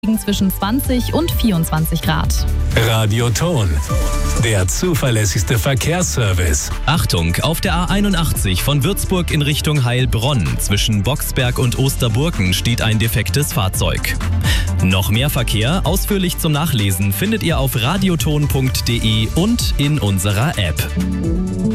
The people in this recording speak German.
zwischen 20 und 24 Grad. Radioton, der zuverlässigste Verkehrsservice. Achtung, auf der A81 von Würzburg in Richtung Heilbronn zwischen Boxberg und Osterburken steht ein defektes Fahrzeug. Noch mehr Verkehr, ausführlich zum Nachlesen, findet ihr auf radioton.de und in unserer App.